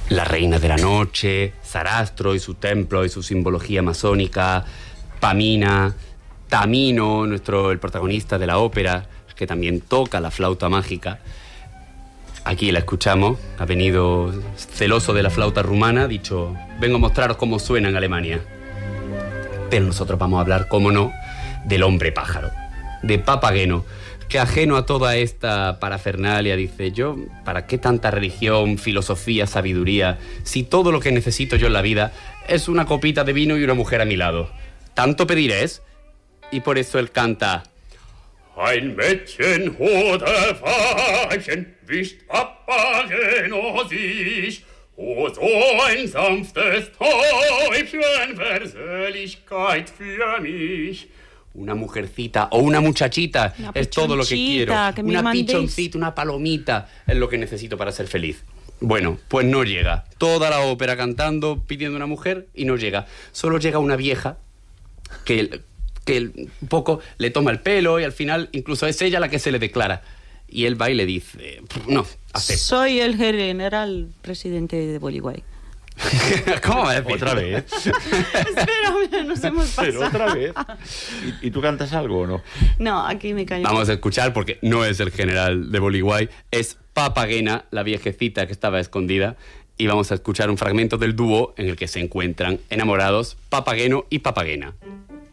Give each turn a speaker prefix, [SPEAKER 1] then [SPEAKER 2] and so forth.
[SPEAKER 1] La reina de la noche, Sarastro y su templo y su simbología masónica, Pamina, Tamino, el protagonista de la ópera, que también toca la flauta mágica. Aquí la escuchamos, ha venido celoso de la flauta rumana, ha dicho, vengo a mostraros cómo suena en Alemania. Pero nosotros vamos a hablar, cómo no, del hombre pájaro, de Papageno, que ajeno a toda esta parafernalia dice, yo, ¿para qué tanta religión, filosofía, sabiduría, si todo lo que necesito yo en la vida es una copita de vino y una mujer a mi lado? ¿Tanto pediréis? Y por eso él canta... Ein Mädchen oder Weibchen wischt Papageno sich, o so ein sanftes Täubchen Versöhnlichkeit für mich. Una mujercita o una muchachita es todo lo que quiero. Una pichoncita, una palomita es lo que necesito para ser feliz. Bueno, pues no llega. Toda la ópera cantando, pidiendo una mujer y no llega. Solo llega una vieja que un poco le toma el pelo y al final incluso es ella la que se le declara. Y él va y le dice, no, acepto.
[SPEAKER 2] Soy el general presidente de Bolívar.
[SPEAKER 1] ¿Cómo va a decir?
[SPEAKER 3] ¿Otra vez?
[SPEAKER 2] Espera, nos hemos pasado.
[SPEAKER 3] ¿Pero otra vez? ¿Y tú cantas algo o no?
[SPEAKER 2] No, aquí me callo.
[SPEAKER 1] Vamos a escuchar porque no es el general de Bolívar, es Papagena, la viejecita que estaba escondida, y vamos a escuchar un fragmento del dúo en el que se encuentran enamorados Papageno y Papagena.